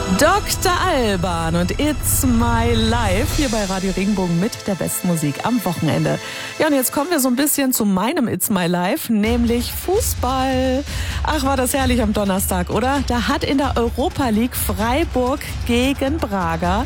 Dr. Alban und It's My Life hier bei Radio Regenbogen mit der besten Musik am Wochenende. Ja, und jetzt kommen wir so ein bisschen zu meinem It's My Life, nämlich Fußball. Ach, war das herrlich am Donnerstag, oder? Da hat in der Europa League Freiburg gegen Braga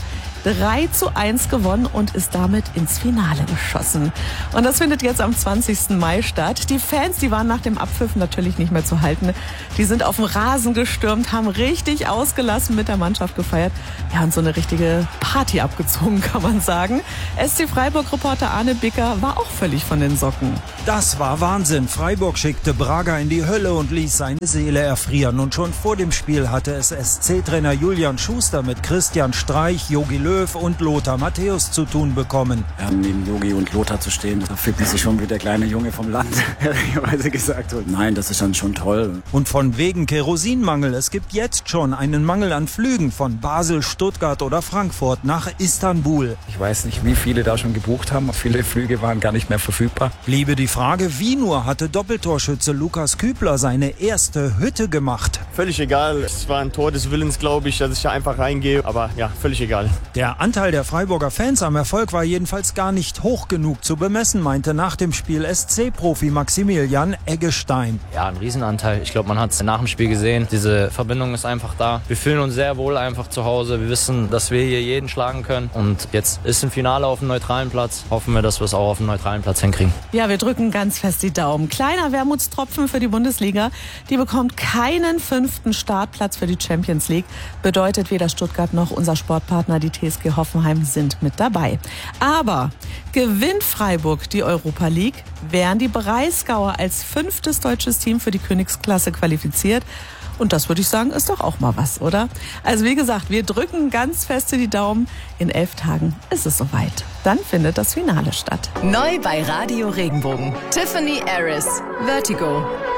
3:1 gewonnen und ist damit ins Finale geschossen. Und das findet jetzt am 20. Mai statt. Die Fans, die waren nach dem Abpfiff natürlich nicht mehr zu halten. Die sind auf den Rasen gestürmt, haben richtig ausgelassen mit der Mannschaft gefeiert. Ja, und so eine richtige Party abgezogen, kann man sagen. SC Freiburg-Reporter Arne Bicker war auch völlig von den Socken. Das war Wahnsinn. Freiburg schickte Braga in die Hölle und ließ seine Seele erfrieren. Und schon vor dem Spiel hatte es SC-Trainer Julian Schuster mit Christian Streich, Jogi Löw und Lothar Matthäus zu tun bekommen. Ja, neben Jogi und Lothar zu stehen, da fühlt man sich schon wie der kleine Junge vom Land, ehrlicherweise gesagt. Und nein, das ist dann schon toll. Und von wegen Kerosinmangel. Es gibt jetzt schon einen Mangel an Flügen von Basel, Stuttgart oder Frankfurt nach Istanbul. Ich weiß nicht, wie viele da schon gebucht haben. Viele Flüge waren gar nicht mehr verfügbar. Bliebe die Frage, wie nur hatte Doppeltorschütze Lukas Kübler seine erste Hütte gemacht. Völlig egal. Es war ein Tor des Willens, glaube ich, dass ich da einfach reingehe. Aber ja, völlig egal. Der Anteil der Freiburger Fans am Erfolg war jedenfalls gar nicht hoch genug zu bemessen, meinte nach dem Spiel SC-Profi Maximilian Eggestein. Ja, ein Riesenanteil. Ich glaube, man hat es nach dem Spiel gesehen. Diese Verbindung ist einfach da. Wir fühlen uns sehr wohl einfach zu Hause. Wir wissen, dass wir hier jeden schlagen können. Und jetzt ist ein Finale auf dem neutralen Platz. Hoffen wir, dass wir es auch auf dem neutralen Platz hinkriegen. Ja, wir drücken ganz fest die Daumen. Kleiner Wermutstropfen für die Bundesliga. Die bekommt keinen 5. Startplatz für die Champions League. Bedeutet, weder Stuttgart noch unser Sportpartner, die TSG Hoffenheim, sind mit dabei. Aber gewinnt Freiburg die Europa League, wären die Breisgauer als 5. deutsches Team für die Königsklasse qualifiziert. Und das würde ich sagen, ist doch auch mal was, oder? Also wie gesagt, wir drücken ganz feste die Daumen. In 11 Tagen ist es soweit. Dann findet das Finale statt. Neu bei Radio Regenbogen. Tiffany Harris, Vertigo.